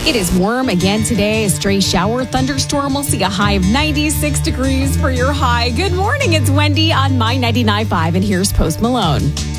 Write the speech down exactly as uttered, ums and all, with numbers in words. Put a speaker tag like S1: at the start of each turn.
S1: It is warm again today. A stray shower thunderstorm. We'll see a high of ninety-six degrees for your high. Good morning. It's Wendy on My ninety-nine point five, and here's Post Malone.